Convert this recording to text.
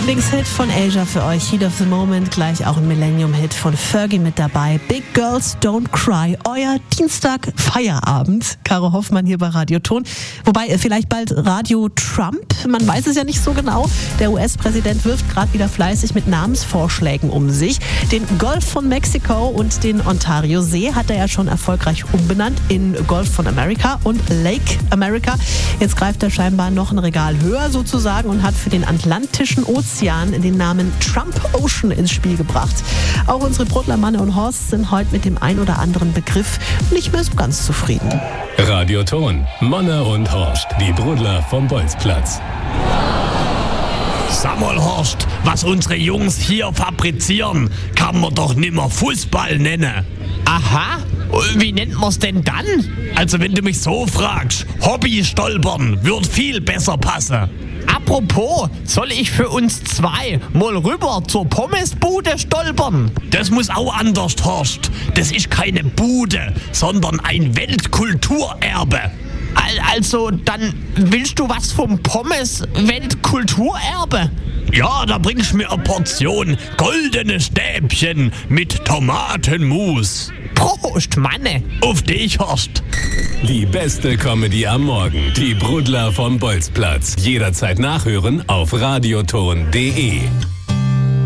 Lieblingshit von Asia für euch, Heat of the Moment, gleich auch ein Millennium-Hit von Fergie mit dabei. Big Girls Don't Cry, euer Dienstag-Feierabend. Caro Hoffmann hier bei Radio Ton. Wobei, vielleicht bald Radio Trump, man weiß es ja nicht so genau. Der US-Präsident wirft gerade wieder fleißig mit Namensvorschlägen um sich. Den Golf von Mexiko und den Ontario-See hat er ja schon erfolgreich umbenannt in Golf von America und Lake America. Jetzt greift er scheinbar noch ein Regal höher sozusagen und hat für den Atlantischen Ozean den Namen Trump Ocean ins Spiel gebracht. Auch unsere Brudler Manne und Horst sind heute mit dem ein oder anderen Begriff nicht mehr so ganz zufrieden. Radio Ton, Manne und Horst, die Brudler vom Bolzplatz. Sag mal, Horst, was unsere Jungs hier fabrizieren, kann man doch nimmer Fußball nennen. Aha, wie nennt man's denn dann? Also wenn du mich so fragst, Hobby-Stolpern wird viel besser passen. Apropos, soll ich für uns zwei mal rüber zur Pommesbude stolpern? Das muss auch anders, Horst. Das ist keine Bude, sondern ein Weltkulturerbe. Also, dann willst du was vom Pommes-Weltkulturerbe? Ja, da bringst du mir eine Portion goldene Stäbchen mit Tomatenmus. Prost, Manne! Auf dich, Horst! Die beste Comedy am Morgen. Die Brudler vom Bolzplatz. Jederzeit nachhören auf radioton.de.